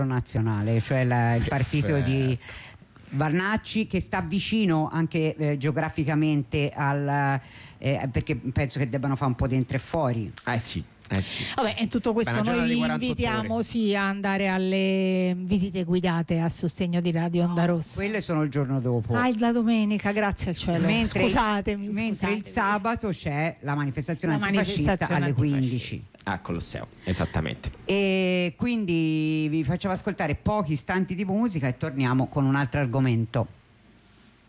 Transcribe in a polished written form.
Nazionale, cioè il partito di Varnacci, che sta vicino anche geograficamente perché penso che debbano fare un po' dentro e fuori. Sì. Vabbè, in tutto questo noi vi invitiamo a andare alle visite guidate a sostegno di Radio Onda Rossa. Quelle sono il giorno dopo. La domenica, grazie al cielo. Scusatemi. Mentre il sabato c'è la manifestazione antifascista alle 15 a Colosseo, esattamente. E quindi vi facciamo ascoltare pochi istanti di musica e torniamo con un altro argomento.